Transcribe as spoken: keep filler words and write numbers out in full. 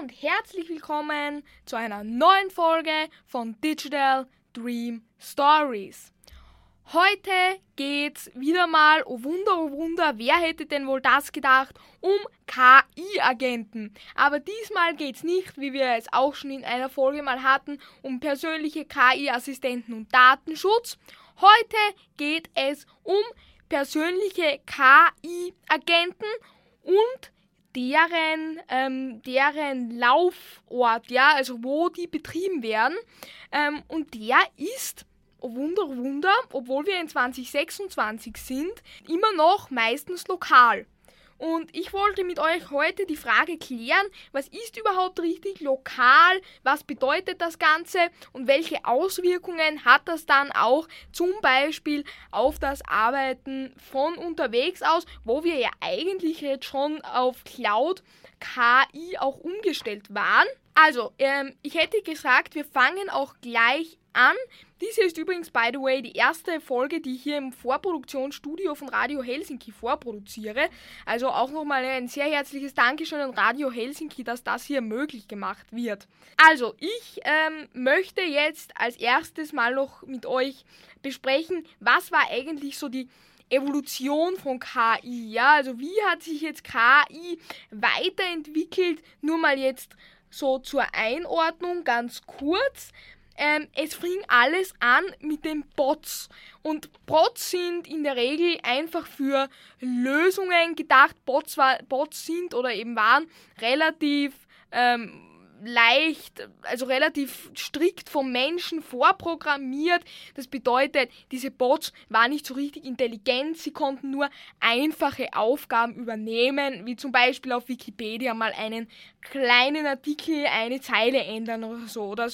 und herzlich willkommen zu einer neuen Folge von Digital Dream Stories. Heute geht's wieder mal, oh Wunder, oh Wunder, wer hätte denn wohl das gedacht, um K I-Agenten. Aber diesmal geht's nicht, wie wir es auch schon in einer Folge mal hatten, um persönliche K I-Assistenten und Datenschutz. Heute geht es um persönliche K I-Agenten und deren, ähm, deren Laufort, ja, also wo die betrieben werden. Ähm, und der ist, oh Wunder, oh Wunder, obwohl wir in zwanzig sechsundzwanzig sind, immer noch meistens lokal. Und ich wollte mit euch heute die Frage klären, was ist überhaupt richtig lokal, was bedeutet das Ganze und welche Auswirkungen hat das dann auch zum Beispiel auf das Arbeiten von unterwegs aus, wo wir ja eigentlich jetzt schon auf Cloud K I auch umgestellt waren. Also, ähm, ich hätte gesagt, wir fangen auch gleich an. Diese ist übrigens, by the way, die erste Folge, die ich hier im Vorproduktionsstudio von Radio Helsinki vorproduziere. Also auch nochmal ein sehr herzliches Dankeschön an Radio Helsinki, dass das hier möglich gemacht wird. Also, ich ähm, möchte jetzt als erstes mal noch mit euch besprechen, was war eigentlich so die Evolution von K I, ja, also wie hat sich jetzt K I weiterentwickelt, nur mal jetzt so zur Einordnung ganz kurz. Ähm, es fing alles an mit den Bots und Bots sind in der Regel einfach für Lösungen gedacht. Bots, war, Bots sind oder eben waren relativ ähm, leicht, also relativ strikt vom Menschen vorprogrammiert. Das bedeutet, diese Bots waren nicht so richtig intelligent, sie konnten nur einfache Aufgaben übernehmen, wie zum Beispiel auf Wikipedia mal einen kleinen Artikel, eine Zeile ändern oder so. Oder